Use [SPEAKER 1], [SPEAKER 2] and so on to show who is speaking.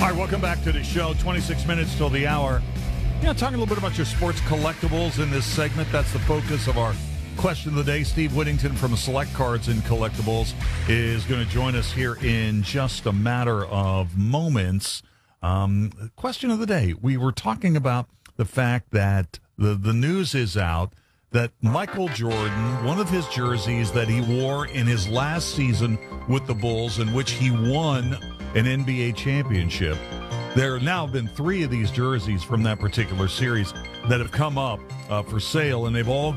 [SPEAKER 1] All right, welcome back to the show. 26 minutes till the hour. Talking a little bit about your sports collectibles in this segment. That's the focus of our question of the day. Steve Whittington from Select Cards and Collectibles is going to join us here in just a matter of moments. Question of the day. We were talking about the fact that the news is out that Michael Jordan, one of his jerseys that he wore in his last season with the Bulls, in which he won an NBA championship. There have now been 3 of these jerseys from that particular series that have come up for sale, and they've all